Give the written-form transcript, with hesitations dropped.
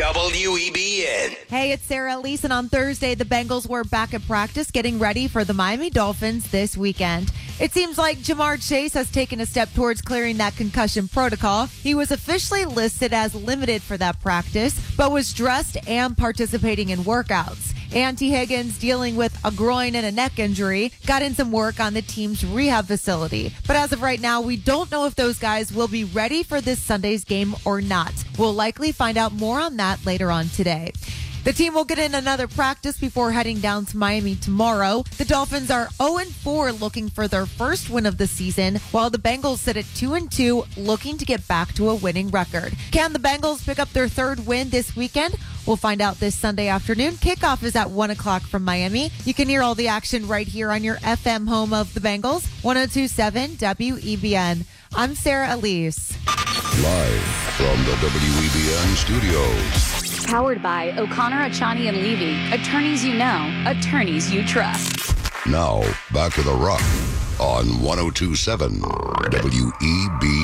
WEBN. Hey, it's Sarah Elise, and on Thursday, the Bengals were back at practice getting ready for the Miami Dolphins this weekend. It seems like Ja'Marr Chase has taken a step towards clearing that concussion protocol. He was officially listed as limited for that practice, but was dressed and participating in workouts. And T. Higgins, dealing with a groin and a neck injury, got in some work on the team's rehab facility. But as of right now, we don't know if those guys will be ready for this Sunday's game or not. We'll likely find out more on that later on today. The team will get in another practice before heading down to Miami tomorrow. The Dolphins are 0-4 looking for their first win of the season, while the Bengals sit at 2-2 looking to get back to a winning record. Can the Bengals pick up their third win this weekend? We'll find out this Sunday afternoon. Kickoff is at 1 o'clock from Miami. You can hear all the action right here on your FM home of the Bengals, 102.7 WEBN. I'm Sarah Elise. Live from the WEBN studios. Powered by O'Connor, Achani, and Levy. Attorneys you know, attorneys you trust. Now, back to the Rock on 102.7 WEBN.